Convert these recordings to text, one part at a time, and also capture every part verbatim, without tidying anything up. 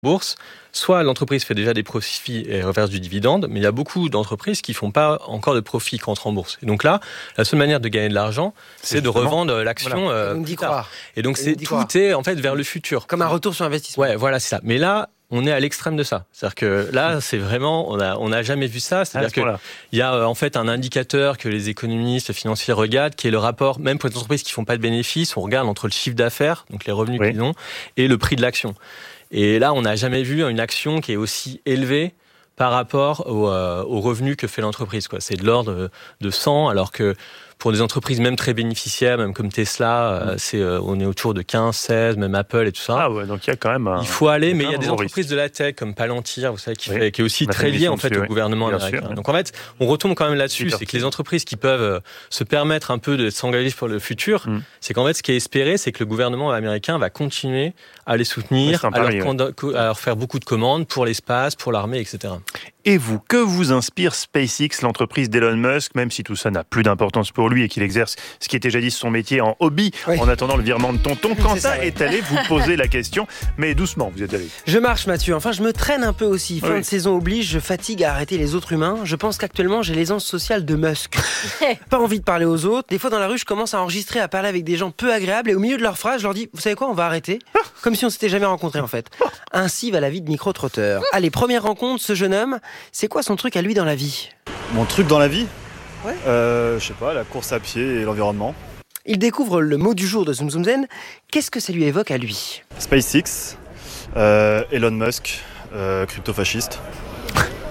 bourse, soit l'entreprise fait déjà des profits et reverse du dividende, mais il y a beaucoup d'entreprises qui ne font pas encore de profit quand rentrent en bourse. Et donc là, la seule manière de gagner de l'argent, c'est, c'est de revendre l'action voilà. euh, on plus dit tard. Croire. Et donc c'est, tout croire. est en fait vers le futur. Comme un retour sur investissement. Ouais, voilà, c'est ça. Mais là, on est à l'extrême de ça. C'est-à-dire que là, c'est vraiment, on a, on n'a jamais vu ça. C'est-à-dire qu'il y a en fait un indicateur que les économistes financiers regardent, qui est le rapport, même pour les entreprises qui ne font pas de bénéfices, on regarde entre le chiffre d'affaires, donc les revenus oui. qu'ils ont, et le prix de l'action. Et là, on n'a jamais vu une action qui est aussi élevée par rapport au, euh, aux revenus que fait l'entreprise, quoi. C'est de l'ordre de cent, alors que pour des entreprises même très bénéficiaires, même comme Tesla, euh, c'est, euh, on est autour de quinze, seize, même Apple et tout ça. Ah ouais, donc il y a quand même un... Il faut aller, mais il y a des entreprises risque. de la tech comme Palantir, vous savez, qui, oui. fait, qui est aussi La très liée en fait dessus, au oui. gouvernement Bien américain. sûr, donc en fait, on retombe quand même là-dessus, Super c'est que les entreprises qui peuvent euh, se permettre un peu de s'engager pour le futur, mm. c'est qu'en fait, ce qui est espéré, c'est que le gouvernement américain va continuer à les soutenir, à, pari, leur, ouais. à leur faire beaucoup de commandes pour l'espace, pour l'armée, et cetera. Et vous, que vous inspire SpaceX, l'entreprise d'Elon Musk, même si tout ça n'a plus d'importance pour lui et qu'il exerce ce qui était jadis son métier en hobby, oui. en attendant le virement de tonton, Quentin est, est allé vous poser la question, mais doucement, vous êtes allé. Je marche, Mathieu, enfin je me traîne un peu aussi. Fin oui. de saison oblige, je fatigue à arrêter les autres humains. Je pense qu'actuellement j'ai l'aisance sociale de Musk. Pas envie de parler aux autres. Des fois dans la rue, je commence à enregistrer, à parler avec des gens peu agréables et au milieu de leurs phrases, je leur dis, vous savez quoi, on va arrêter. Comme si on s'était jamais rencontrés en fait. Ainsi va la vie de micro-trotteur. Allez, première rencontre, ce jeune homme, c'est quoi son truc à lui dans la vie ? Mon truc dans la vie ? Ouais. Euh, je sais pas, la course à pied et l'environnement. Il découvre le mot du jour de Zoom Zoom Zen. Qu'est-ce que ça lui évoque à lui ? SpaceX, euh, Elon Musk, euh, crypto-fasciste. Crypto-fasciste ?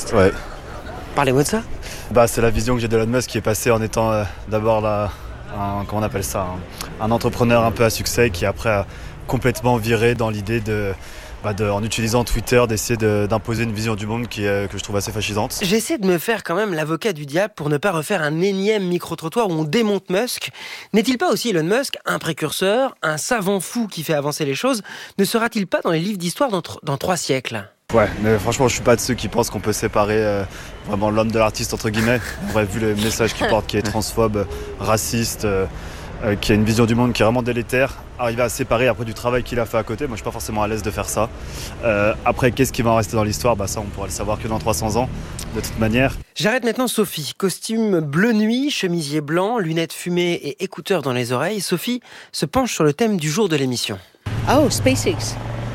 Ouais. Parlez-moi de ça. Bah, c'est la vision que j'ai d'Elon Musk qui est passée en étant euh, d'abord la, un, comment on appelle ça, un, un entrepreneur un peu à succès qui après a complètement viré dans l'idée de... Bah de, en utilisant Twitter, d'essayer de, d'imposer une vision du monde qui est, que je trouve assez fascisante. J'essaie de me faire quand même l'avocat du diable pour ne pas refaire un énième micro-trottoir où on démonte Musk. N'est-il pas aussi, Elon Musk, un précurseur, un savant fou qui fait avancer les choses ? Ne sera-t-il pas dans les livres d'histoire dans, tr- dans trois siècles ? Ouais, mais franchement, je suis pas de ceux qui pensent qu'on peut séparer euh, vraiment l'homme de l'artiste, entre guillemets. Bref, vu le message qu'il porte, qui est transphobe, raciste... Euh, Euh, qui a une vision du monde qui est vraiment délétère, arriver à séparer après du travail qu'il a fait à côté. Moi, je suis pas forcément à l'aise de faire ça. Euh, après, qu'est-ce qui va en rester dans l'histoire ? Bah ça, on pourra le savoir que dans trois cents ans, de toute manière. J'arrête maintenant Sophie. Costume bleu nuit, chemisier blanc, lunettes fumées et écouteurs dans les oreilles. Sophie se penche sur le thème du jour de l'émission. Oh, SpaceX.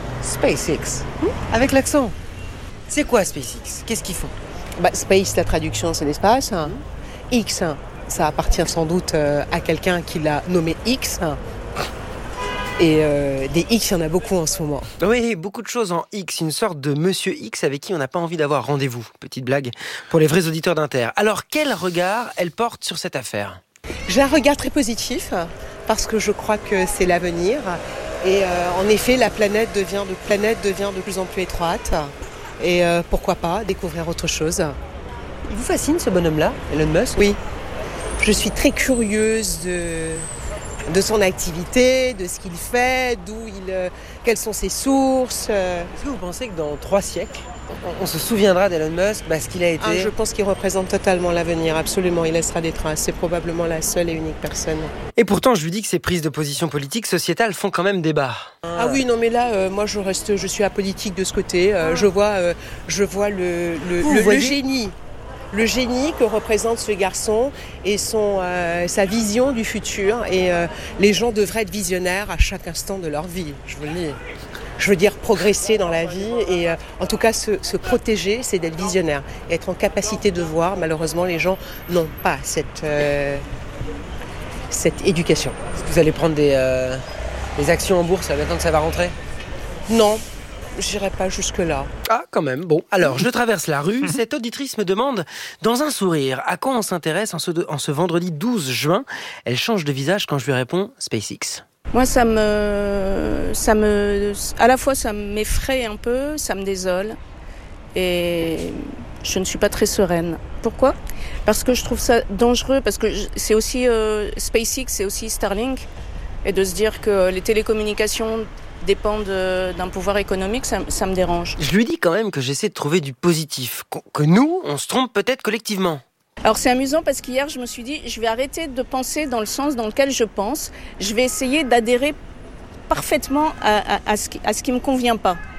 SpaceX. Mmh. Avec l'accent. C'est quoi SpaceX ? Qu'est-ce qu'ils font ? Bah, Space, la traduction, c'est l'espace. Hein. Mmh. X, ça appartient sans doute à quelqu'un qui l'a nommé X. Et euh, des X, il y en a beaucoup en ce moment. Oui, beaucoup de choses en X. Une sorte de Monsieur X avec qui on n'a pas envie d'avoir rendez-vous. Petite blague pour les vrais auditeurs d'Inter. Alors, quel regard elle porte sur cette affaire ? J'ai un regard très positif parce que je crois que c'est l'avenir. Et euh, en effet, la planète devient de, planète devient de plus en plus étroite. Et euh, pourquoi pas découvrir autre chose. Il vous fascine ce bonhomme-là, Elon Musk ? Oui. Je suis très curieuse de, de son activité, de ce qu'il fait, d'où il, euh, quelles sont ses sources. Euh. Est-ce que vous pensez que dans trois siècles, on, on se souviendra d'Elon Musk, bah, ce qu'il a été ? Ah, je pense qu'il représente totalement l'avenir, absolument. Il laissera des traces. C'est probablement la seule et unique personne. Et pourtant, je lui dis que ses prises de position politiques, sociétales font quand même débat. Ah oui, non, mais là, euh, moi, je reste, je suis apolitique de ce côté. Euh, ah. Je vois, euh, je vois le, le, le, le génie. Le génie que représente ce garçon et son, euh, sa vision du futur. Et euh, les gens devraient être visionnaires à chaque instant de leur vie, je vous le dis. Je veux dire progresser dans la vie et euh, en tout cas se, se protéger, c'est d'être visionnaire. Et être en capacité de voir, malheureusement, les gens n'ont pas cette, euh, cette éducation. Est-ce que vous allez prendre des, euh, des actions en bourse maintenant que ça va rentrer ? Non. J'irai pas jusque-là. Ah, quand même. Bon, alors, je traverse la rue. Cette auditrice me demande, dans un sourire, à quoi on s'intéresse en ce, en ce vendredi douze juin. Elle change de visage quand je lui réponds SpaceX. Moi, ça me, ça me, à la fois, ça m'effraie un peu, ça me désole. Et je ne suis pas très sereine. Pourquoi ? Parce que je trouve ça dangereux, parce que c'est aussi, euh, SpaceX, c'est aussi Starlink. Et de se dire que les télécommunications dépendent d'un pouvoir économique, ça, ça me dérange. Je lui dis quand même que j'essaie de trouver du positif, que nous, on se trompe peut-être collectivement. Alors c'est amusant parce qu'hier, je me suis dit, je vais arrêter de penser dans le sens dans lequel je pense. Je vais essayer d'adhérer parfaitement à, à, à, ce, qui, à ce qui me convient pas.